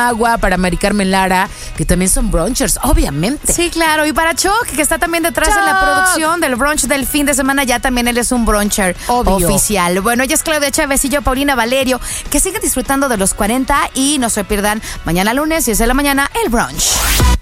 Agua, para Mari Carmen Lara, que también son brunchers, obviamente. Sí, claro. Y para Chuck, que está también detrás de la producción del brunch del fin de semana, ya también él es un bruncher oficial. Bueno, ella es Claudia Chávez y yo, Paulina Valerio. Que sigan disfrutando de los 40 y no se pierdan mañana lunes, 10 de la mañana, el brunch.